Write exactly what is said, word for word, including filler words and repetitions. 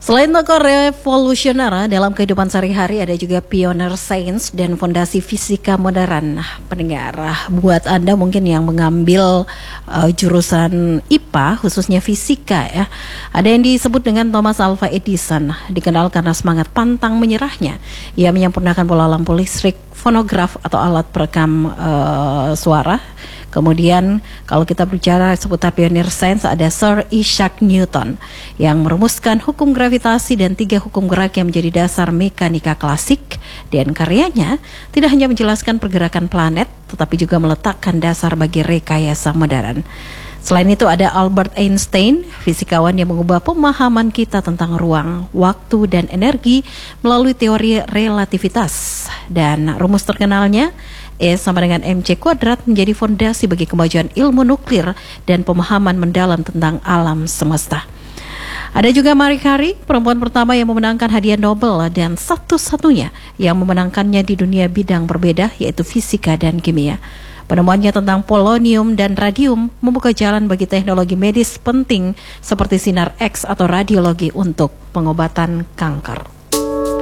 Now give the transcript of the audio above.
Selain tokoh revolusioner dalam kehidupan sehari-hari, ada juga pioner sains dan fondasi fisika modern. Pendengar, buat Anda mungkin yang mengambil uh, jurusan I P A, khususnya fisika ya, ada yang disebut dengan Thomas Alva Edison, dikenal karena semangat pantang menyerahnya. Ia menyempurnakan pola lampu listrik, fonograf atau alat perekam uh, suara. Kemudian kalau kita bicara seputar pionir sains, ada Sir Isaac Newton yang merumuskan hukum gravitasi dan tiga hukum gerak yang menjadi dasar mekanika klasik, dan karyanya tidak hanya menjelaskan pergerakan planet tetapi juga meletakkan dasar bagi rekayasa modern. Selain itu ada Albert Einstein, fisikawan yang mengubah pemahaman kita tentang ruang, waktu, dan energi melalui teori relativitas. Dan rumus terkenalnya E sama dengan M C kuadrat menjadi fondasi bagi kemajuan ilmu nuklir dan pemahaman mendalam tentang alam semesta. Ada juga Marie Curie, perempuan pertama yang memenangkan hadiah Nobel dan satu-satunya yang memenangkannya di dunia bidang berbeda, yaitu fisika dan kimia. Penemuannya tentang polonium dan radium membuka jalan bagi teknologi medis penting seperti sinar X atau radiologi untuk pengobatan kanker.